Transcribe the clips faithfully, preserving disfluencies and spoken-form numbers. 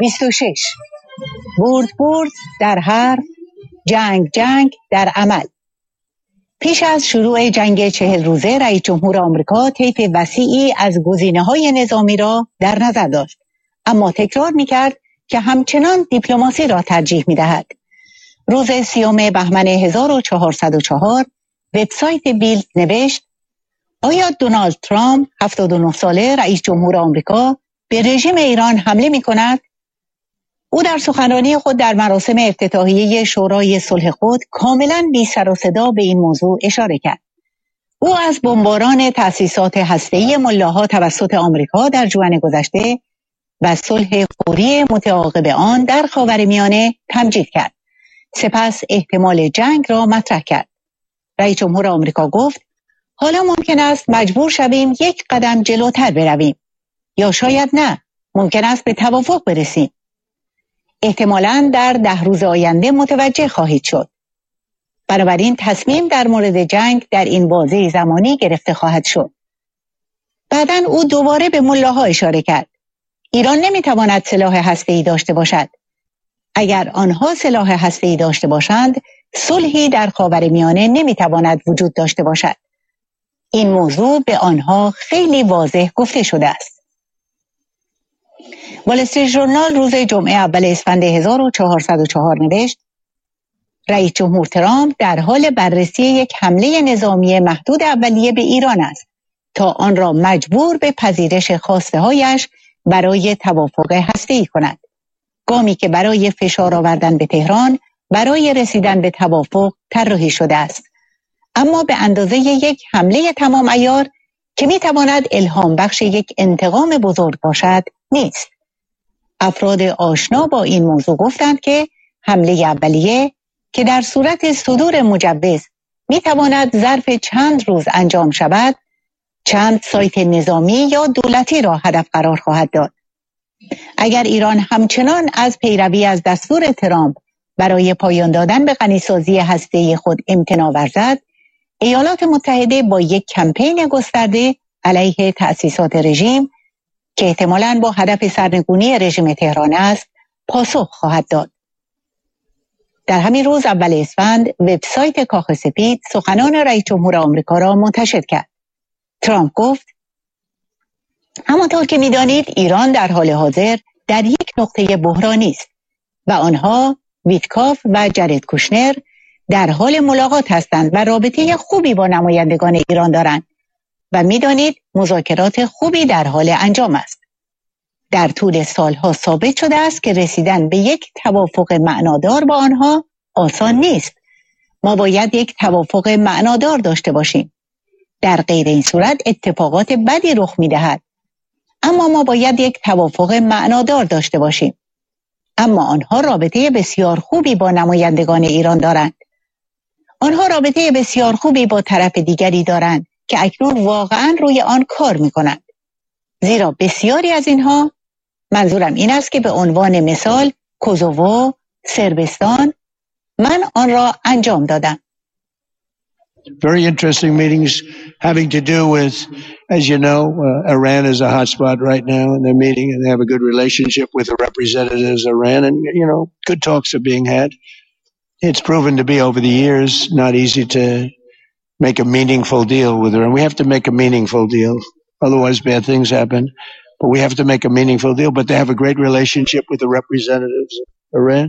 بیست و شش. برد برد در حرف، جنگ جنگ در عمل. پیش از شروع جنگ چهل روزه رئیس جمهور آمریکا طیف وسیعی از گزینه‌های نظامی را در نظر داشت، اما تکرار می‌کرد که همچنان دیپلماسی را ترجیح می‌دهد. روز سیوم بهمن هزار و چهارصد و چهار وبسایت بیلد نوشت: آیا دونالد ترامپ هفتاد و نه ساله رئیس جمهور آمریکا به رژیم ایران حمله می‌کند؟ او در سخنرانی خود در مراسم افتتاحیه شورای صلح خود کاملاً بی سر و صدا به این موضوع اشاره کرد. او از بمباران تأسیسات هسته‌ای ملاها توسط آمریکا در ژوئن گذشته و صلح فوری متعاقب آن در خاورمیانه تمجید کرد. سپس احتمال جنگ را مطرح کرد. رئیس جمهور آمریکا گفت: حالا ممکن است مجبور شویم یک قدم جلوتر برویم، یا شاید نه، ممکن است به توافق برسیم. احتمالاً در ده روز آینده متوجه خواهید شد. بنابراین تصمیم در مورد جنگ در این بازه زمانی گرفته خواهد شد. بعداً او دوباره به ملاها اشاره کرد: ایران نمیتواند سلاح هسته‌ای داشته باشد. اگر آنها سلاح هسته‌ای داشته باشند، صلحی در خاورمیانه نمیتواند وجود داشته باشد. این موضوع به آنها خیلی واضح گفته شده است. وال استریت ژورنال روز جمعه اول اسفند هزار و چهارصد و چهار نوشت: رئیس جمهور ترامپ در حال بررسی یک حمله نظامی محدود اولیه به ایران است تا آن را مجبور به پذیرش خواسته‌هایش برای توافق هسته‌ای کند. گامی که برای فشار آوردن به تهران برای رسیدن به توافق طراحی شده است، اما به اندازه یک حمله تمام عیار که میتواند الهام بخش یک انتقام بزرگ باشد نیست. افراد آشنا با این موضوع گفتند که حمله اولیه که در صورت صدور مجوز میتواند ظرف چند روز انجام شود، چند سایت نظامی یا دولتی را هدف قرار خواهد داد. اگر ایران همچنان از پیروی از دستور ترامپ برای پایان دادن به غنیسازی هسته‌ای خود امتناع ورزد، ایالات متحده با یک کمپین گسترده علیه تأسیسات رژیم که احتمالاً با هدف سرنگونی رژیم تهران است، پاسخ خواهد داد. در همین روز اول اسفند وبسایت کاخ سپید سخنان رئیس جمهور آمریکا را منتشر کرد. ترامپ گفت: همانطور که می‌دانید ایران در حال حاضر در یک نقطه بحرانی است و آنها ویتکاف و جرد کوشنر در حال ملاقات هستند و رابطه خوبی با نمایندگان ایران دارند و می‌دانید مذاکرات خوبی در حال انجام است. در طول سالها ثابت شده است که رسیدن به یک توافق معنادار با آنها آسان نیست. ما باید یک توافق معنادار داشته باشیم. در غیر این صورت اتفاقات بدی رخ می‌دهد. اما ما باید یک توافق معنادار داشته باشیم. اما آنها رابطه بسیار خوبی با نمایندگان ایران دارند. آنها رابطه بسیار خوبی با طرف دیگری دارند که اکنون واقعاً روی آن کار می‌کنند. زیرا بسیاری از اینها، منظورم این است که به عنوان مثال کوزوو، صربستان، من آن را انجام دادم. Very interesting meetings having to do with, as you know, uh, Iran is a hotspot right now, and they're meeting and they have a good relationship with the representatives of Iran, and, you know, good talks are being had. It's proven to be over the years not easy to make a meaningful deal with Iran. We have to make a meaningful deal, otherwise bad things happen, but we have to make a meaningful deal, but they have a great relationship with the representatives of Iran.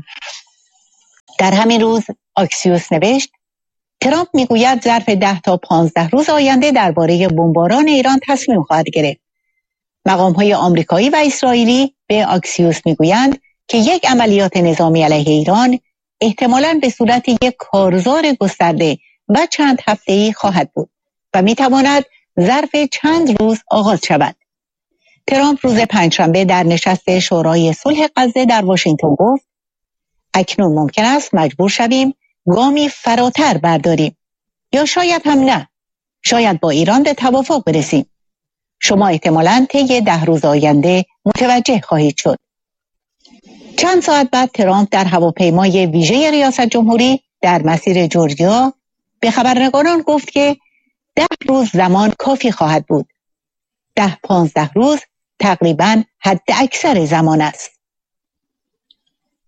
در همین روز آکسیوس نوشت: ترامپ میگوید ظرف ده تا پانزده روز آینده درباره بمباران ایران تصمیم خواهد گرفت. مقام‌های آمریکایی و اسرائیلی به آکسیوس میگویند که یک عملیات نظامی علیه ایران احتمالاً به صورت یک کارزار گسترده و چند هفته‌ای خواهد بود و میتواند ظرف چند روز آغاز شود. ترامپ روز پنجشنبه در نشست شورای صلح غزه در واشنگتن گفت: اکنون ممکن است مجبور شویم گامی فراتر برداریم، یا شاید هم نه. شاید با ایران به توافق برسیم. شما احتمالاً طی ده روز آینده متوجه خواهید شد. چند ساعت بعد ترامپ در هواپیمای ویژه ریاست جمهوری در مسیر جورجیا به خبرنگاران گفت که ده روز زمان کافی خواهد بود. ده پانزده روز تقریباً حد اکثر زمان است.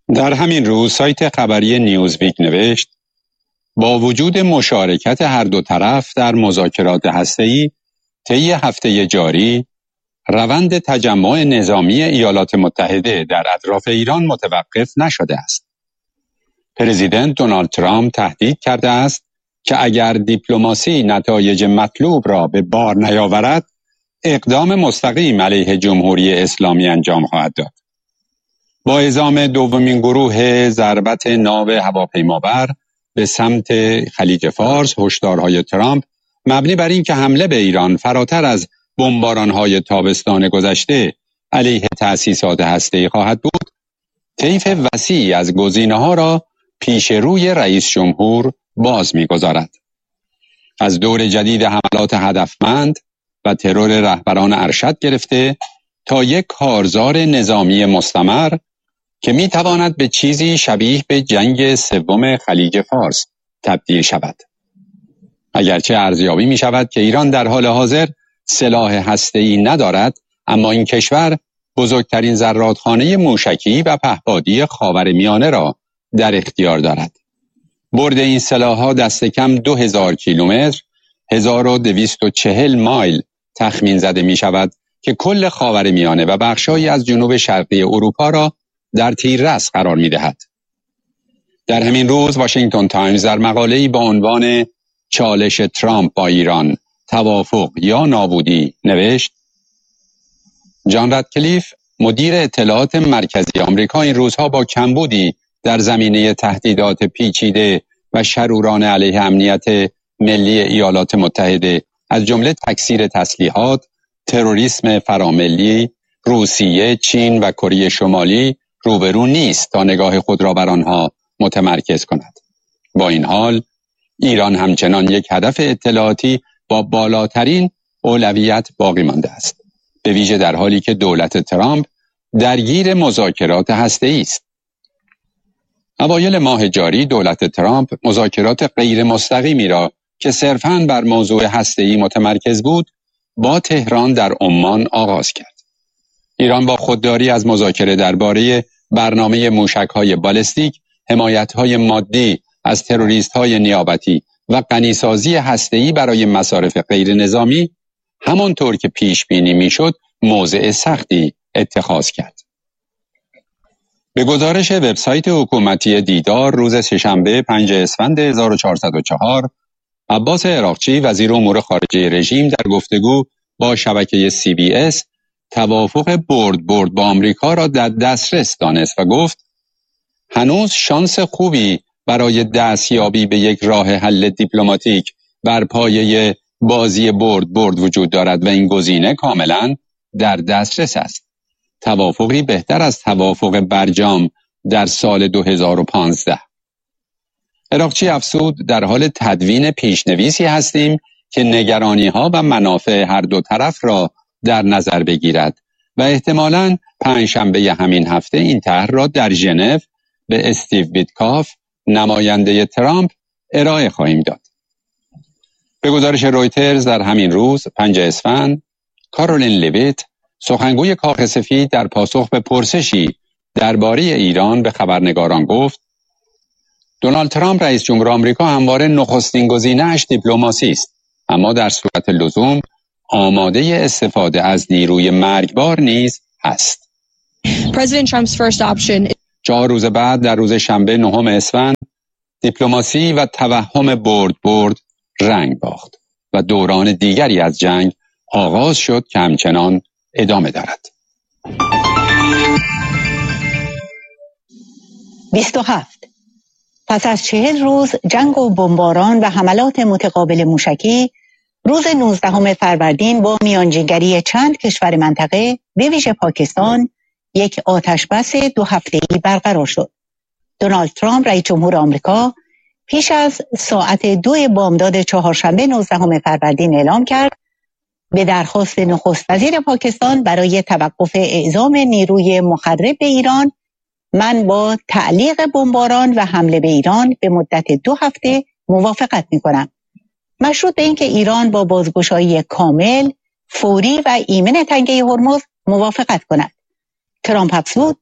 در همین روز سایت خبری نیوزویک نوشت با وجود مشارکت هر دو طرف در مذاکرات هسته‌ای طی هفته جاری، روند تجمع نظامی ایالات متحده در اطراف ایران متوقف نشده است. پرزیدنت دونالد ترامپ تهدید کرده است که اگر دیپلماسی نتایج مطلوب را به بار نیاورد، اقدام مستقیم علیه جمهوری اسلامی انجام خواهد داد. با اعزام دومین گروه ضربت ناو هواپیمابر به سمت خلیج فارس، هشدارهای ترامپ مبنی بر این که حمله به ایران فراتر از بمباران‌های تابستان گذشته علیه تأسیسات هسته‌ای خواهد بود، طیف وسیعی از گزینه‌ها را پیش روی رئیس جمهور باز می‌گذارد. از دور جدید حملات هدفمند و ترور رهبران ارشد گرفته تا یک کارزار نظامی مستمر که می‌تواند به چیزی شبیه به جنگ سوم خلیج فارس تبدیل شود. اگرچه ارزیابی می‌شود که ایران در حال حاضر سلاح هسته‌ای ندارد، اما این کشور بزرگترین زرادخانه موشکی و پهپادی خاورمیانه را در اختیار دارد. برد این سلاح‌ها دست کم دو هزار کیلومتر، هزار و دویست و چهل مایل تخمین زده می‌شود که کل خاورمیانه و بخش‌هایی از جنوب شرقی اروپا را در تیررس قرار می‌دهد. در همین روز واشنگتن تایمز در مقاله‌ای با عنوان چالش ترامپ با ایران، توافق یا نابودی نوشت: جان رادکلیف، مدیر اطلاعات مرکزی آمریکا، این روزها با کمبودی در زمینه تهدیدات پیچیده و شرورانه علیه امنیت ملی ایالات متحده از جمله تکثیر تسلیحات، تروریسم فراملی، روسیه، چین و کره شمالی روبرو نیست تا نگاه خود را بر آنها متمرکز کند. با این حال ایران همچنان یک هدف اطلاعاتی با بالاترین اولویت باقی مانده است، به ویژه در حالی که دولت ترامپ درگیر مذاکرات هسته‌ای است. اوایل ماه جاری دولت ترامپ مذاکرات غیر مستقیمی را که صرفاً بر موضوع هسته‌ای متمرکز بود با تهران در عمان آغاز کرد. ایران با خودداری از مذاکره درباره برنامه موشک‌های بالستیک، حمایت‌های مادی از تروریست‌های نیابتی و غنیسازی هسته‌ای برای مصارف غیر نظامی، همانطور که پیش بینی میشد موضع سختی اتخاذ کرد. به گزارش وبسایت حکومتی دیدار روز سه‌شنبه پنجم اسفند هزار و چهارصد و چهار، عباس عراقچی وزیر امور خارجه رژیم در گفتگو با شبکه سی بی اس توافق برد برد با آمریکا را در دسترس دانست و گفت هنوز شانس خوبی برای دستیابی به یک راه حل دیپلماتیک بر پایه بازی برد برد وجود دارد و این گزینه کاملا در دسترس است. توافقی بهتر از توافق برجام در سال دو هزار و پانزده. عراقچی افزود در حال تدوین پیشنویسی هستیم که نگرانی‌ها و منافع هر دو طرف را در نظر بگیرد و احتمالاً پنجشنبه همین هفته این طرح را در ژنو به استیو ویتکاف، نماینده ترامپ، ارائه خواهیم داد. به گزارش رویترز در همین روز پنجم اسفند، کارولین لیویت، سخنگوی کاخ سفید، در پاسخ به پرسشی درباره ایران به خبرنگاران گفت دونالد ترامپ رئیس جمهور آمریکا همواره نخستین گزینه‌اش دیپلماسی است، اما در صورت لزوم آماده استفاده از نیروی مرگبار نیز هست. President Trump's first option. چهار روز بعد در روز شنبه نهم اسفند دیپلماسی و توهم برد برد رنگ باخت و دوران دیگری از جنگ آغاز شد که همچنان ادامه دارد. بیست و هفت. پس از چهل روز جنگ و بمباران و حملات متقابل موشکی، روز نوزدهم فروردین با میانجیگری چند کشور منطقه به ویژه پاکستان یک آتشبس دو هفته‌ای برقرار شد. دونالد ترامپ رئیس جمهور آمریکا پیش از ساعت دو بامداد چهارشنبه نوزدهم فروردین اعلام کرد به درخواست نخست وزیر پاکستان برای توقف اعزام نیروی مخرب به ایران، من با تعلیق بمباران و حمله به ایران به مدت دو هفته موافقت می‌کنم. مشروط به اینکه ایران با بازگشایی کامل، فوری و ایمن تنگه هرمز موافقت کند. ترامپ افزود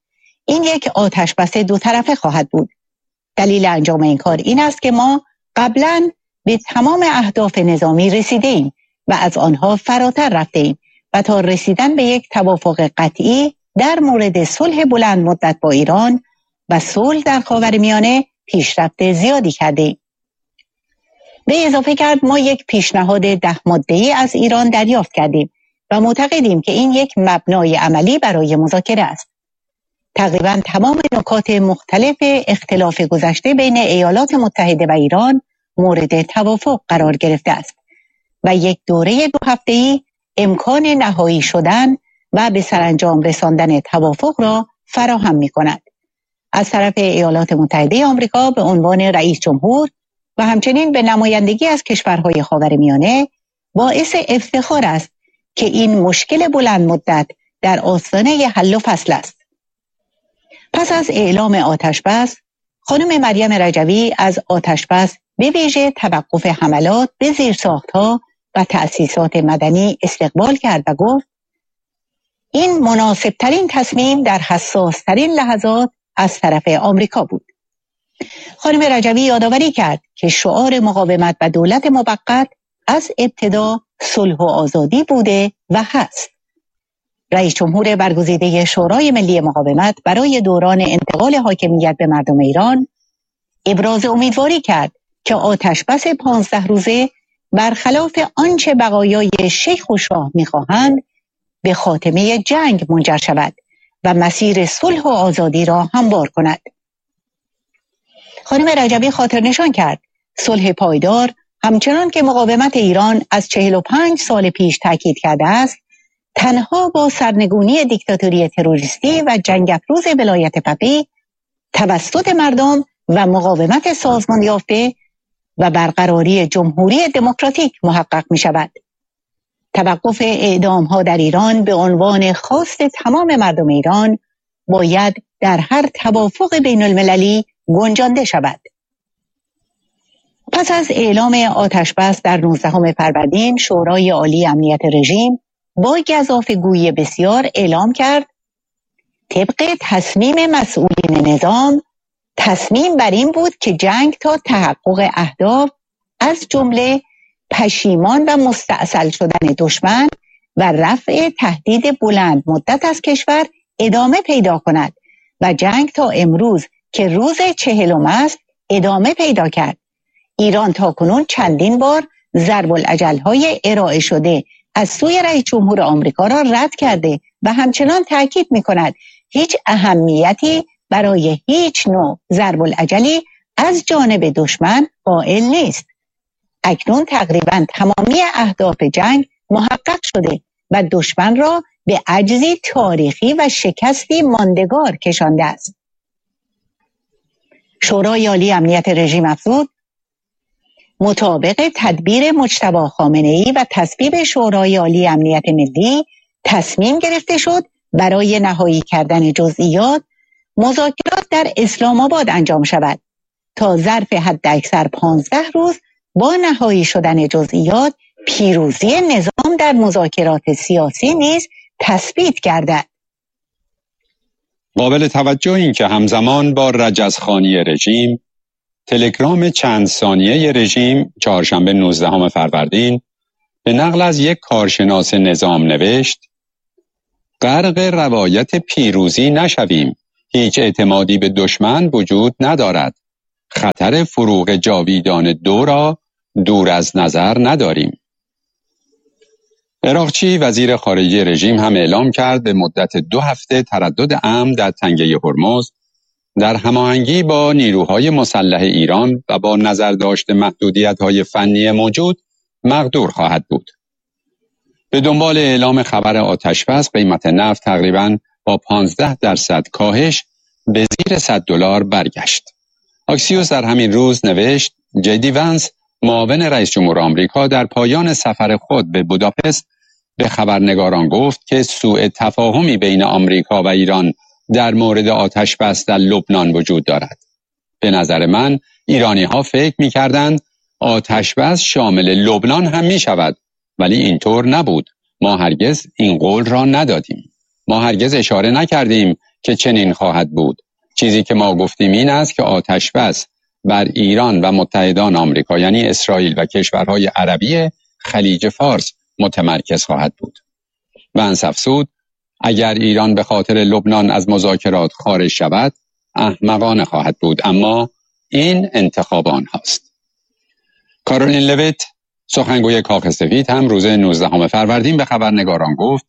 این یک آتشبس دو طرفه خواهد بود. دلیل انجام این کار این است که ما قبلا به تمام اهداف نظامی رسیده ایم و از آنها فراتر رفته ایم و تا رسیدن به یک توافق قطعی در مورد صلح بلند مدت با ایران و صلح در خاورمیانه پیشرفت زیادی کرده ایم. به اضافه کرد ما یک پیشنهاد ده ماده‌ای از ایران دریافت کردیم و معتقدیم که این یک مبنای عملی برای مذاکره است. تقریبا تمام نکات مختلف اختلاف گذشته بین ایالات متحده و ایران مورد توافق قرار گرفته است و یک دوره دو هفته‌ای امکان نهایی شدن و به سرانجام رساندن توافق را فراهم می‌کند. از طرف ایالات متحده آمریکا به عنوان رئیس جمهور و همچنین به نمایندگی از کشورهای خاورمیانه باعث افتخار است که این مشکل بلند مدت در آستانه حل و فصل است. پس از اعلام آتشبس، خانم مریم رجوی از آتشبس به ویژه توقف حملات به زیرساخت‌ها و تأسیسات مدنی استقبال کرد و گفت این مناسبترین تصمیم در حساس‌ترین لحظات از طرف آمریکا بود. خانم رجوی یادآوری کرد که شعار مقاومت و دولت موقت از ابتدا صلح و آزادی بوده و هست. رئیس جمهور برگزیده شورای ملی مقاومت برای دوران انتقال حاکمیت به مردم ایران ابراز امیدواری کرد که آتشبس پانزده روزه برخلاف آنچه بقایای شیخ و شاه می‌خواهند به خاتمه جنگ منجر شود و مسیر صلح و آزادی را هموار کند. خانم رجبی خاطر نشان کرد صلح پایدار همچنان که مقاومت ایران از چهل و پنج سال پیش تاکید کرده است تنها با سرنگونی دیکتاتوری تروریستی و جنگ افروز ولایت فقیه توسط مردم و مقاومت سازمان یافته و برقراری جمهوری دموکراتیک محقق می شود. توقف اعدام ها در ایران به عنوان خواست تمام مردم ایران باید در هر توافق بین المللی گنجانده شود. پس از اعلام آتشبس در نوزدهم فروردین شورای عالی امنیت رژیم با گزافه‌گویی بسیار اعلام کرد طبق تصمیم مسئولین نظام تصمیم بر این بود که جنگ تا تحقق اهداف از جمله پشیمان و مستعصل شدن دشمن و رفع تهدید بلند مدت از کشور ادامه پیدا کند و جنگ تا امروز که روز چهلم است ادامه پیدا کرد. ایران تاکنون چندین بار ضرب الاجل‌های ارائه شده از سوی رئیس جمهور آمریکا را رد کرده و همچنان تاکید می‌کند هیچ اهمیتی برای هیچ نوع ضرب الاجلی از جانب دشمن قائل نیست. اکنون تقریبا تمامی اهداف جنگ محقق شده و دشمن را به عجزی تاریخی و شکستی ماندگار کشانده است. شورای عالی امنیت رژیم افزود مطابق تدبیر مجتبی خامنه‌ای و تصویب شورای عالی امنیت ملی تصمیم گرفته شد برای نهایی کردن جزئیات مذاکرات در اسلام آباد انجام شود تا ظرف حداکثر پانزده روز با نهایی شدن جزئیات پیروزی نظام در مذاکرات سیاسی نیز تثبیت گردد. قابل توجه این که همزمان با رجزخوانی رژیم تلگرام چند ثانیه رژیم چهارشنبه نوزدهم فروردین به نقل از یک کارشناس نظام نوشت غرق روایت پیروزی نشویم، هیچ اعتمادی به دشمن وجود ندارد، خطر فروغ جاویدان دو را دور از نظر نداریم. عراقچی وزیر خارجه رژیم هم اعلام کرد به مدت دو هفته تردد امن در تنگه هرمز در هماهنگی با نیروهای مسلح ایران و با نظر داشته محدودیت‌های فنی موجود مقدور خواهد بود. به دنبال اعلام خبر آتشبس قیمت نفت تقریباً با پانزده درصد کاهش به زیر صد دلار برگشت. آکسیوس در همین روز نوشت جدی ونس معاون رئیس جمهور آمریکا در پایان سفر خود به بوداپست به خبرنگاران گفت که سوء تفاهمی بین آمریکا و ایران در مورد آتشبس در لبنان وجود دارد. به نظر من ایرانی ها فکر می کردند آتشبس شامل لبنان هم می شود، ولی اینطور نبود. ما هرگز این قول را ندادیم. ما هرگز اشاره نکردیم که چنین خواهد بود. چیزی که ما گفتیم این است که آتش بس بر ایران و متحدان آمریکا یعنی اسرائیل و کشورهای عربی خلیج فارس متمرکز خواهد بود. و انصفسود اگر ایران به خاطر لبنان از مذاکرات خارج شود احمقانه خواهد بود، اما این انتخاب آنهاست. کارولین لویت سخنگوی کاخ سفید هم روز نوزدهم فروردین به خبرنگاران گفت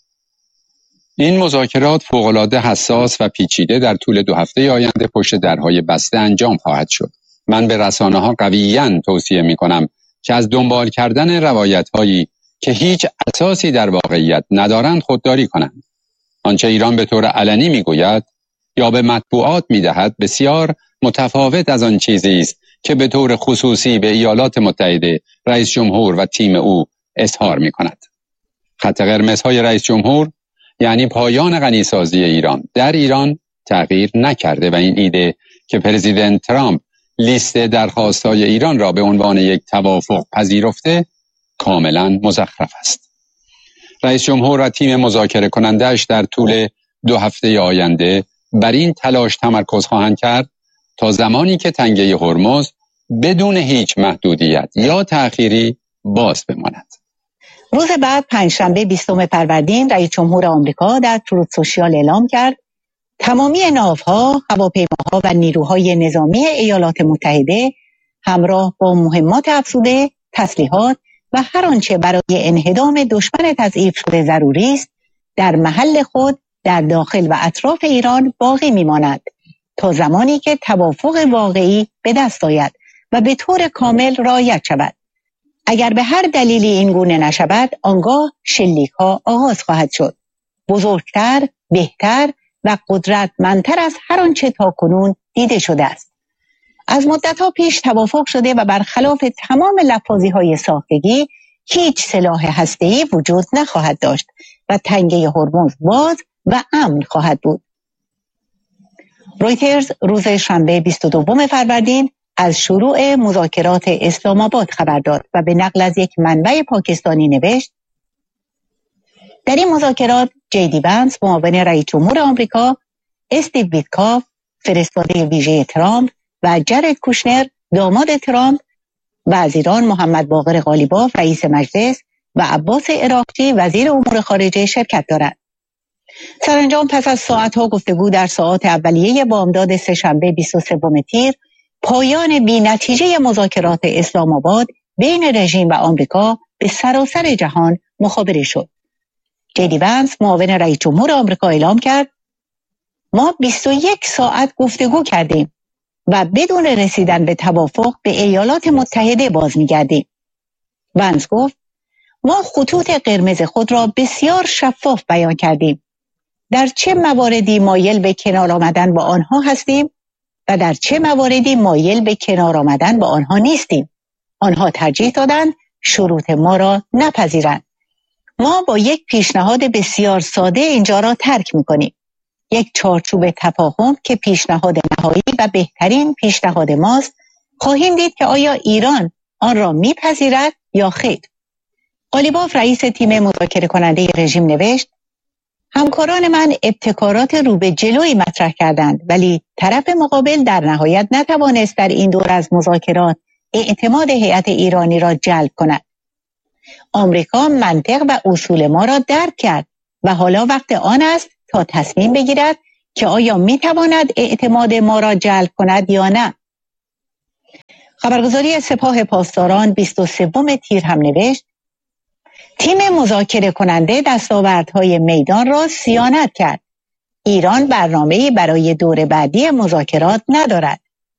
این مذاکرات فوق‌العاده حساس و پیچیده در طول دو هفته آینده پشت درهای بسته انجام خواهد شد. من به رسانه‌ها قویاً توصیه می‌کنم که از دنبال کردن روایت‌هایی که هیچ اساسی در واقعیت ندارند خودداری کنند. آنچه ایران به طور علنی می‌گوید یا به مطبوعات می‌دهد بسیار متفاوت از آن چیزی است که به طور خصوصی به ایالات متحده رئیس جمهور و تیم او اظهار می‌کند. خط قرمزهای رئیس جمهور یعنی پایان غنیسازی ایران در ایران تغییر نکرده و این ایده که پرزیدنت ترامپ لیست درخواست‌های ایران را به عنوان یک توافق پذیرفته کاملا مزخرف است. رئیس جمهور و تیم مذاکره کننده‌اش در طول دو هفته آینده بر این تلاش تمرکز خواهند کرد تا زمانی که تنگه هرمز بدون هیچ محدودیت یا تأخیری باز بماند. روز بعد پنجشنبه بیستم فروردین رئیس جمهور آمریکا در تروت سوشیال اعلام کرد تمامی ناوها، هواپیماها و نیروهای نظامی ایالات متحده همراه با مهمات افزوده، تسلیحات و هر آنچه برای انهدام دشمن تضعیف شده ضروری است در محل خود در داخل و اطراف ایران باقی میماند تا زمانی که توافق واقعی به دست آید و به طور کامل رعایت شود. اگر به هر دلیلی این گونه نشود آنگاه شلیک ها آغاز خواهد شد، بزرگتر، بهتر و قدرتمندتر از هر آنچه تاکنون دیده شده است. از مدت‌ها پیش توافق شده و برخلاف تمام لفاظی‌های ساختگی هیچ سلاح هسته‌ای وجود نخواهد داشت و تنگه هرمز باز و امن خواهد بود. رویترز روز شنبه بیست و دوم فروردین از شروع مذاکرات اسلام آباد خبر داد و به نقل از یک منبع پاکستانی نوشت در این مذاکرات جی دی وانس معاون رئیس جمهور آمریکا، استیو ویتکاف فرستاده ویژه ترامپ و جرد کوشنر داماد ترامپ، وزیران محمد باقر قالیباف رئیس مجلس و عباس عراقچی وزیر امور خارجه شرکت دارند. سرانجام پس از ساعتها گفتگو در ساعات اولیه بامداد سه‌شنبه بیست و سوم تیر پایان بی‌نتیجه مذاکرات اسلام آباد بین رژیم و آمریکا به سراسر جهان مخابره شد. جی دی وانس معاون رئیس جمهور آمریکا اعلام کرد ما بیست و یک ساعت گفتگو کردیم و بدون رسیدن به توافق به ایالات متحده باز می‌گردیم. وانس گفت ما خطوط قرمز خود را بسیار شفاف بیان کردیم. در چه مواردی مایل به کنار آمدن با آنها هستیم و در چه مواردی مایل به کنار آمدن با آنها نیستیم. آنها ترجیح دادند شروط ما را نپذیرند. ما با یک پیشنهاد بسیار ساده اینجا را ترک می‌کنیم. یک چارچوب تفاهم که پیشنهاد نهایی و بهترین پیشنهاد ماست. خواهیم دید که آیا ایران آن را میپذیرد یا خیر. قالیباف رئیس تیم مذاکره کننده رژیم نوشت همکاران من ابتکارات رو به جلوی مطرح کردند ولی طرف مقابل در نهایت نتوانست در این دور از مذاکرات اعتماد هیئت ایرانی را جلب کند. آمریکا منطق و اصول ما را درک کرد و حالا وقت آن است تا تصمیم بگیرد که آیا میتواند اعتماد ما را جلب کند یا نه. خبرگزاری سپاه پاسداران بیست و سوم تیر هم نوشت تیم مذاکره کننده دستاوردهای میدان را صیانت کرد. ایران برنامه‌ای برای دور بعدی مذاکرات ندارد.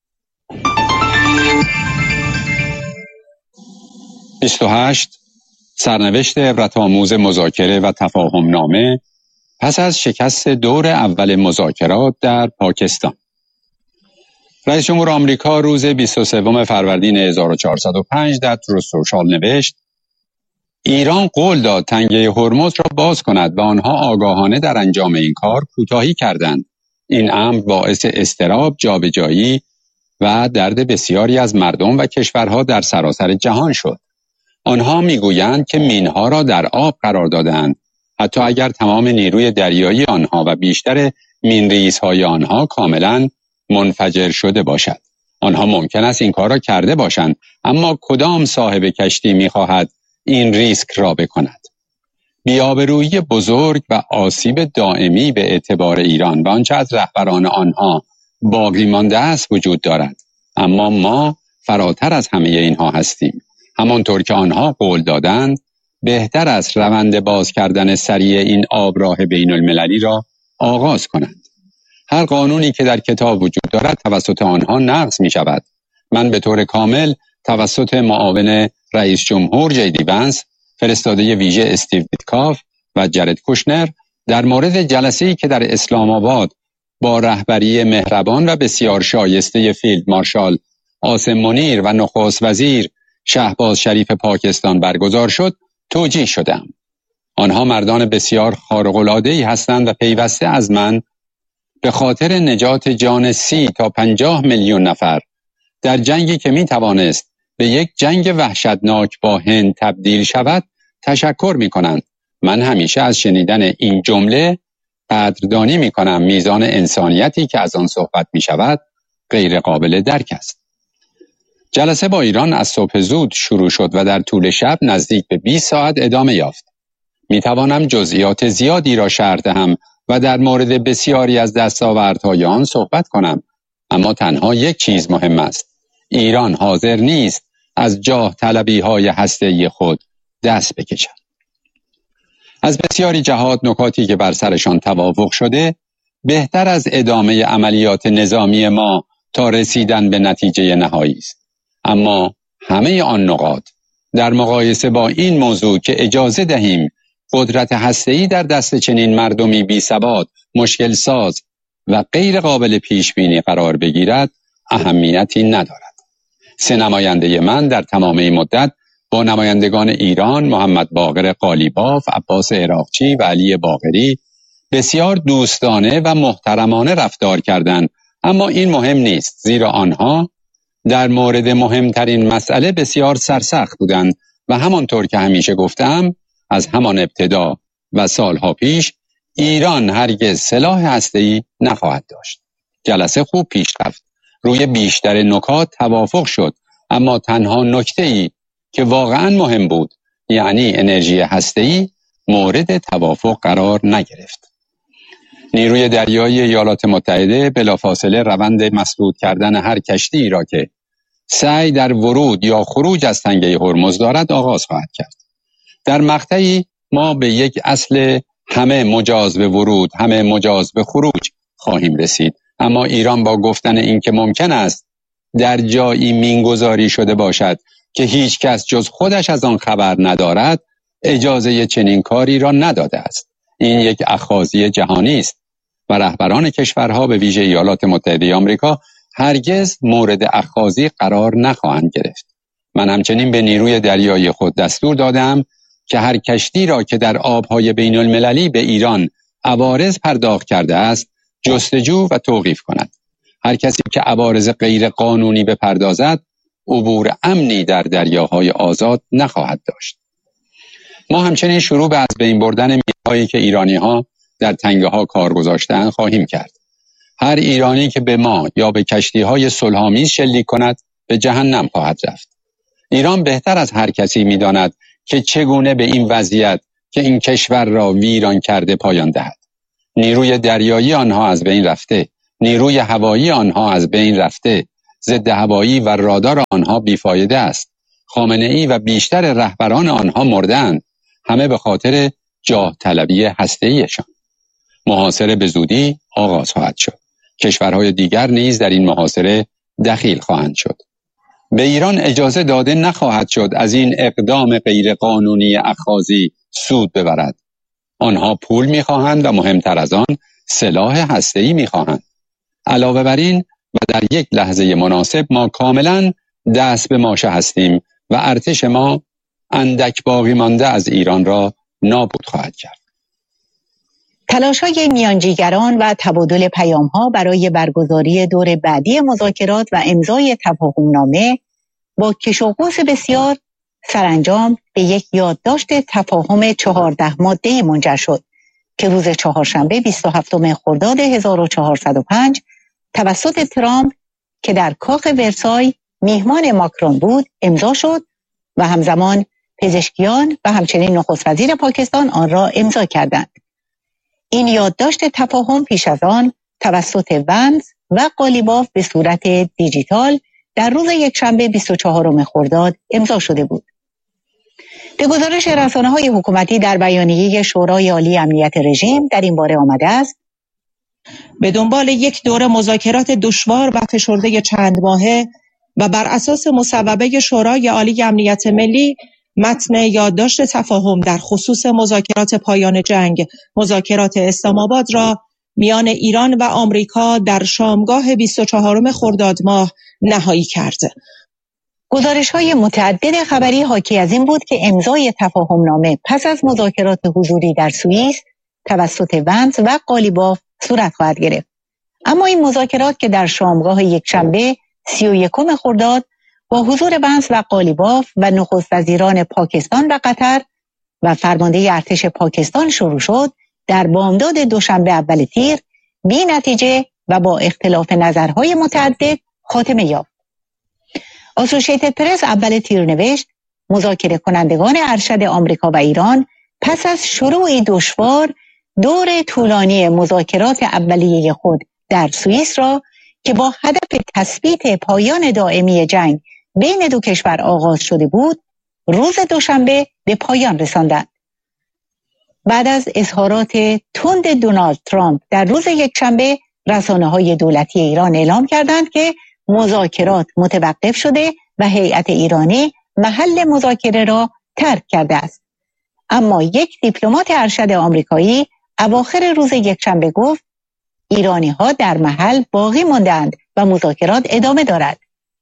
بیست و هشت سرنوشت عبرت‌آموز مذاکره و تفاهم نامه پس از شکست دور اول مذاکرات در پاکستان. رئیس جمهور آمریکا روز بیست و سوم فروردین هزار و چهارصد و پنج در تروت سوشال نوشت ایران قول داد تنگه هرمز را باز کند و آنها آگاهانه در انجام این کار کوتاهی کردند. این امر باعث اضطراب، جابجایی و درد بسیاری از مردم و کشورها در سراسر جهان شد. آنها میگویند که مینها را در آب قرار دادند حتی اگر تمام نیروی دریایی آنها و بیشتر مین‌ریزهای های آنها کاملا منفجر شده باشد. آنها ممکن است این کار را کرده باشند، اما کدام صاحب کشتی می‌خواهد این ریسک را بکند؟ بی‌آبرویی بزرگ و آسیب دائمی به اعتبار ایران و آنچه از رهبران آنها باقی مانده است وجود دارد. اما ما فراتر از همه اینها هستیم. همانطور که آنها قول دادند، بهتر است روند باز کردن سریع این آبراه بین المللی را آغاز کنند. هر قانونی که در کتاب وجود دارد توسط آنها نقض می شود. من به طور کامل توسط معاون رئیس جمهور جی دی ونس، فرستاده ویژه استیو ویتکاف و جرد کوشنر در مورد جلسه‌ای که در اسلام آباد با رهبری مهربان و بسیار شایسته فیلد مارشال عاصم منیر و نخست وزیر شهباز شریف پاکستان برگزار شد، توجیه شدم. آنها مردان بسیار خارق‌العاده‌ای هستند و پیوسته از من به خاطر نجات جان سی تا پنجاه میلیون نفر در جنگی که می توانست به یک جنگ وحشتناک با هند تبدیل شود تشکر می کنند. من همیشه از شنیدن این جمله قدردانی می کنم. میزان انسانیتی که از آن صحبت می شود غیر قابل درک است. جلسه با ایران از صبح زود شروع شد و در طول شب نزدیک به بیست ساعت ادامه یافت. می توانم جزئیات زیادی را شرح دهم و در مورد بسیاری از دستاوردهای آن صحبت کنم، اما تنها یک چیز مهم است: ایران حاضر نیست از جاه طلبی های هسته‌ای خود دست بکشد. از بسیاری جهات نکاتی که بر سرشان توافق شده بهتر از ادامه عملیات نظامی ما تا رسیدن به نتیجه نهایی است. اما همه آن نقاط در مقایسه با این موضوع که اجازه دهیم قدرت هسته‌ای در دست چنین مردمی بی‌ثبات، مشکل ساز و غیر قابل پیش بینی قرار بگیرد اهمیتی ندارد. سه نماینده من در تمام این مدت با نمایندگان ایران، محمد باقر قالیباف، عباس عراقچی و علی باقری بسیار دوستانه و محترمانه رفتار کردند، اما این مهم نیست، زیرا آنها در مورد مهمترین مسئله بسیار سرسخت بودند و همانطور که همیشه گفتم از همان ابتدا و سالها پیش ایران هرگز سلاح هسته‌ای نخواهد داشت. جلسه خوب پیش رفت. روی بیشتر نکات توافق شد، اما تنها نکته‌ای که واقعا مهم بود، یعنی انرژی هسته‌ای، مورد توافق قرار نگرفت. نیروی دریایی ایالات متحده بلافاصله روند مسدود کردن هر کشتی را که سعی در ورود یا خروج از تنگه هرمز دارد آغاز خواهد کرد. در مقطعی ما به یک اصل همه مجاز به ورود، همه مجاز به خروج خواهیم رسید، اما ایران با گفتن این که ممکن است در جایی مینگذاری شده باشد که هیچ کس جز خودش از آن خبر ندارد، اجازه چنین کاری را نداده است. این یک اخاذی جهانی است و رهبران کشورها به ویژه ایالات متحده آمریکا هرگز مورد اخاذی قرار نخواهند گرفت. من همچنین به نیروی دریایی خود دستور دادم که هر کشتی را که در آبهای بین المللی به ایران عوارض پرداخت کرده است جستجو و توقیف کند. هر کسی که عوارض غیر قانونی بپردازد عبور امنی در دریاهای آزاد نخواهد داشت. ما همچنین شروع به از بین بردن میلهایی که ایرانی‌ها در تنگه‌ها کار گذاشتند خواهیم کرد. هر ایرانی که به ما یا به کشتی‌های صلح‌آمیز شلیک کند به جهنم خواهد رفت. ایران بهتر از هر کسی می‌داند که چگونه به این وضعیت که این کشور را ویران کرده پایان دهد. نیروی دریایی آنها از بین رفته، نیروی هوایی آنها از بین رفته، ضد هوایی و رادار آنها بیفایده است. خامنه‌ای و بیشتر رهبران آنها مردند، همه به خاطر جاه طلبی هسته‌ایشان. محاصره به زودی آغاز خواهد شد. کشورهای دیگر نیز در این محاصره دخیل خواهند شد. به ایران اجازه داده نخواهد شد از این اقدام غیرقانونی اخاذی سود ببرد. آنها پول می‌خواهند و مهمتر از آن سلاح هسته‌ای می‌خواهند. علاوه بر این و در یک لحظه مناسب ما کاملا دست به ماشه هستیم و ارتش ما اندک باقی مانده از ایران را نابود خواهد کرد. تلاش‌های میانجیگران و تبادل پیام‌ها برای برگزاری دور بعدی مذاکرات و امضای تفاهم‌نامه با کش و قوس بسیار سرانجام به یک یادداشت تفاهم چهارده ماده‌ای منجر شد که روز چهارشنبه بیست و هفتم خرداد هزار و چهارصد و پنج توسط ترامپ که در کاخ ورسای میهمان ماکرون بود امضا شد و همزمان پزشکیان و همچنین نخست وزیر پاکستان آن را امضا کردند. این یادداشت تفاهم پیش از آن توسط ونز و قالیباف به صورت دیجیتال در روز یکشنبه بیست و چهارم خرداد امضا شده بود. به گزارش رسانه‌های حکومتی در بیانیه شورای عالی امنیت رژیم در این باره آمده است: به دنبال یک دوره مذاکرات دشوار و فشرده چند ماهه و بر اساس مصوبه شورای عالی امنیت ملی، متن یادداشت تفاهم در خصوص مذاکرات پایان جنگ، مذاکرات اسلام آباد را میان ایران و آمریکا در شامگاه بیست و چهارم خرداد ماه نهایی کرد. گزارش‌های متعدد خبری حاکی از این بود که امضای تفاهمنامه پس از مذاکرات حضوری در سوئیس توسط ونز و قالیباف صورت خواهد گرفت. اما این مذاکرات که در شامگاه یکشنبه سی و یکم خرداد با حضور ونز و قالیباف و نخست وزیران پاکستان و قطر و فرمانده ارتش پاکستان شروع شد، در بامداد دوشنبه اول تیر بی نتیجه و با اختلاف نظرهای متعدد خاتمه یافت. اسوشیتد پرس اول تیر نوشت مذاکره کنندگان ارشد آمریکا و ایران پس از شروعی دشوار دور طولانی مذاکرات اولیه خود در سوئیس را که با هدف تثبیت پایان دائمی جنگ بین دو کشور آغاز شده بود، روز دوشنبه به پایان رساندند. بعد از اظهارات تند دونالد ترامپ در روز یکشنبه، رسانه‌های دولتی ایران اعلام کردند که مذاکرات متوقف شده و هیئت ایرانی محل مذاکره را ترک کرده است. اما یک دیپلمات ارشد آمریکایی اواخر روز یکشنبه گفت ایرانی‌ها در محل باقی ماندند و مذاکرات ادامه دارد.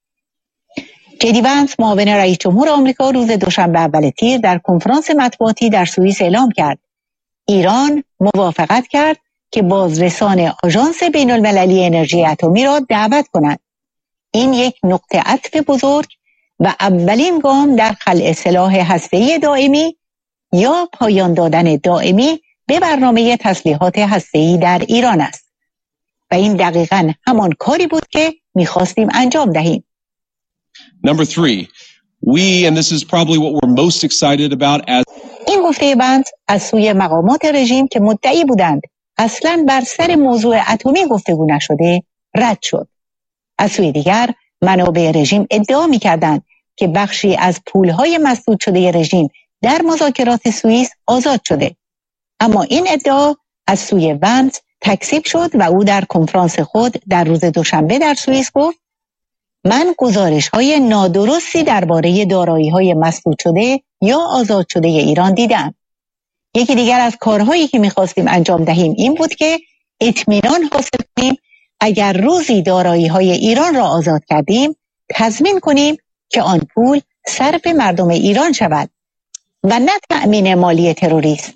جدی ونز معاون رئیس جمهور آمریکا روز دوشنبه اول تیر در کنفرانس مطبوعاتی در سوئیس اعلام کرد ایران موافقت کرد که بازرسان آژانس بین‌المللی انرژی اتمی را دعوت کند. این یک نقطه عطف بزرگ و اولین گام در خلع سلاح هسته‌ای دائمی یا پایان دادن دائمی به برنامه تسلیحات هسته‌ای در ایران است و این دقیقاً همان کاری بود که می‌خواستیم انجام دهیم. Number three, we, and this is probably what we're most excited about as این گفته بند از سوی مقامات رژیم که مدعی بودند اصلاً بر سر موضوع اتمی گفتگو نشده رد شد. از سوی دیگر منابع رژیم ادعا می‌کردند که بخشی از پول‌های مسدود شده رژیم در مذاکرات سوئیس آزاد شده. اما این ادعا از سوی ونز تکذیب شد و او در کنفرانس خود در روز دوشنبه در سوئیس گفت من گزارش‌های نادرستی درباره دارایی‌های مسدود شده یا آزاد شده ایران دیدم. یکی دیگر از کارهایی که می‌خواستیم انجام دهیم این بود که اطمینان حاصل کنیم اگر روزی دارایی‌های ایران را آزاد کردیم تضمین کنیم که آن پول صرف مردم ایران شود و نه تأمین مالی تروریسم.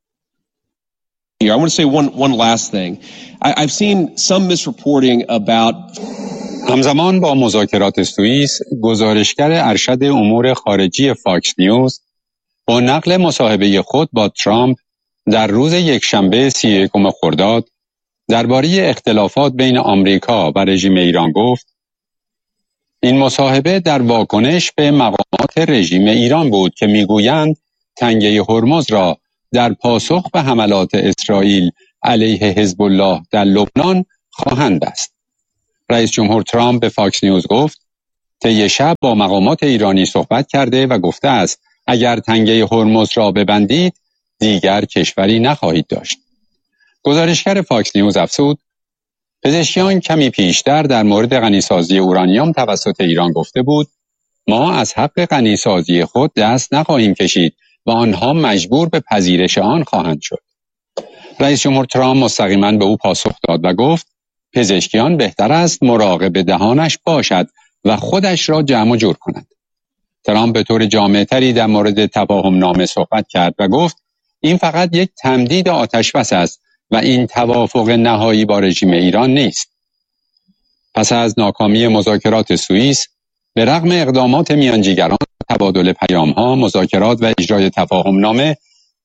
I want to say one one last thing. I, I've seen some misreporting about همزمان با مذاکرات سوئیس، گزارشگر ارشد امور خارجی فاکس نیوز با نقل مصاحبه خود با ترامپ در روز یکشنبه سی و یکم خرداد درباره اختلافات بین آمریکا و رژیم ایران گفت این مصاحبه در واکنش به مقامات رژیم ایران بود که میگویند تنگه هرمز را در پاسخ به حملات اسرائیل علیه حزب الله در لبنان خواهند بست. رئیس جمهور ترامپ به فاکس نیوز گفت طی شب با مقامات ایرانی صحبت کرده و گفته است اگر تنگه هرمز را ببندید دیگر کشوری نخواهید داشت. گزارشگر فاکس نیوز افزود پزشکیان کمی پیشتر در مورد غنیسازی اورانیوم توسط ایران گفته بود ما از حق غنیسازی خود دست نخواهیم کشید و آنها مجبور به پذیرش آن خواهند شد. رئیس جمهور ترامپ مستقیما به او پاسخ داد و گفت پزشکیان بهتر است مراقب دهانش باشد و خودش را جمع و جور کند. ترامپ به طور جامع‌تری در مورد تفاهم نامه صحبت کرد و گفت این فقط یک تمدید آتش بس است و این توافق نهایی با رژیم ایران نیست. پس از ناکامی مذاکرات سوئیس، به رغم اقدامات میانجیگران، تبادل پیام‌ها، مذاکرات و اجرای تفاهم نامه،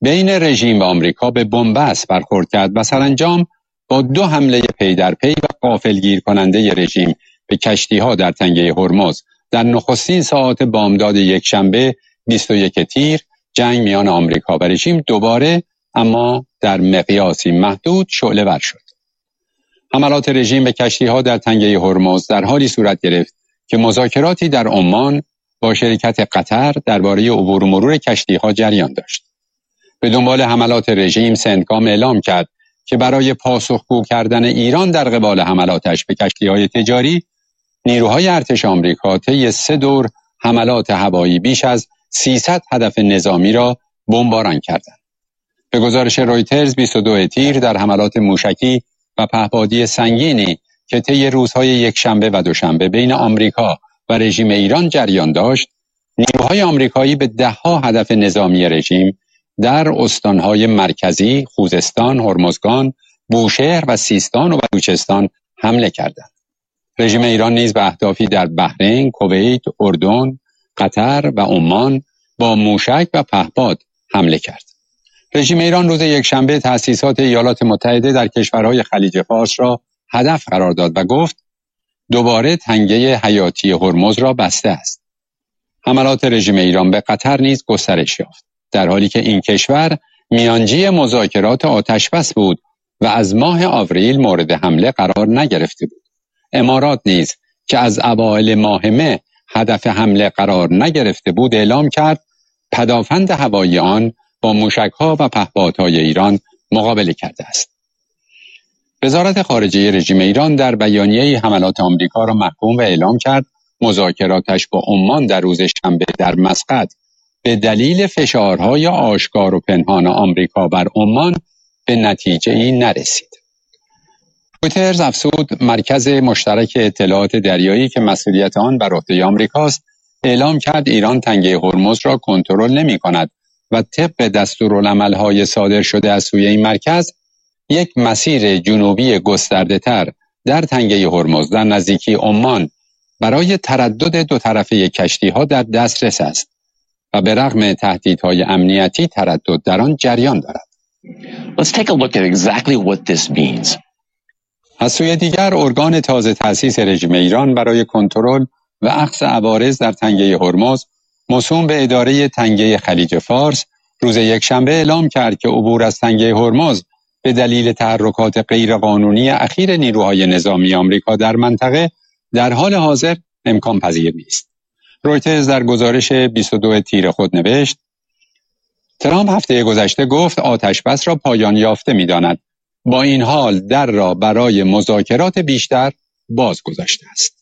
بین رژیم و آمریکا به بنبست برخورد کرد و سرانجام با دو حمله پی در پی و غافلگیر کننده رژیم به کشتی‌ها در تنگه هرمز در نخستین ساعات بامداد یکشنبه بیست و یک تیر جنگ میان آمریکا و رژیم دوباره اما در مقیاسی محدود شعله‌ور شد. حملات رژیم به کشتی‌ها در تنگه هرمز در حالی صورت گرفت که مذاکراتی در عمان با شرکت قطر درباره عبور و مرور کشتی‌ها جریان داشت. به دنبال حملات رژیم سندکام اعلام کرد که برای پاسخگو کردن ایران در قبال حملاتش به کشتی‌های تجاری، نیروهای ارتش آمریکا طی سه دور حملات هوایی بیش از سیصد هدف نظامی را بمباران کردند. به گزارش رویترز بیست و دو تیر در حملات موشکی و پهپادی سنگینی که طی روزهای یکشنبه و دوشنبه بین آمریکا و رژیم ایران جریان داشت، نیروهای آمریکایی به ده‌ها هدف نظامی رژیم در استانهای مرکزی، خوزستان، هرمزگان، بوشهر و سیستان و بلوچستان حمله کردند. رژیم ایران نیز به اهدافی در بحرین، کویت، اردن، قطر و عمان با موشک و پهپاد حمله کرد. رژیم ایران روز یکشنبه تأسیسات ایالات متحده در کشورهای خلیج فارس را هدف قرار داد و گفت دوباره تنگه حیاتی هرمز را بسته است. حملات رژیم ایران به قطر نیز گسترش یافت، در حالی که این کشور میانجی مذاکرات آتشبس بود و از ماه آوریل مورد حمله قرار نگرفته بود. امارات نیز که از اوایل ماه مه هدف حمله قرار نگرفته بود اعلام کرد پدافند هوایی آن با موشک‌ها و پهپادهای ایران مقابله کرده است. وزارت خارجه رژیم ایران در بیانیه حملات آمریکا را محکوم و اعلام کرد مذاکراتش با عمان در روز شنبه در مسقط به دلیل فشارهای آشکار و پنهان آمریکا بر عمان به نتیجه‌ای نرسید. رویترز افزود مرکز مشترک اطلاعات دریایی که مسئولیت آن بر عهده آمریکاست اعلام کرد ایران تنگه هرمز را کنترل نمی‌کند و طبق دستورالعمل‌های صادر شده از سوی این مرکز یک مسیر جنوبی گسترده‌تر در تنگه هرمز در نزدیکی عمان برای تردد دو طرفه کشتی‌ها در دسترس است و به رغم تهدیدهای امنیتی تردد در آن جریان دارد. Let's take a look at exactly what this means. از سوی دیگر ارگان تازه تأسیس رژیم ایران برای کنترل و اخذ عوارض در تنگه هرمز موسوم به اداره تنگه خلیج فارس روز یکشنبه اعلام کرد که عبور از تنگه هرمز به دلیل تحرکات غیرقانونی اخیر نیروهای نظامی آمریکا در منطقه در حال حاضر امکان پذیر نیست. رویترز در گزارش بیست و دو تیر خود نوشت ترامپ هفته گذشته گفت آتشبس را پایان یافته می‌داند. با این حال در را برای مذاکرات بیشتر باز گذاشته است.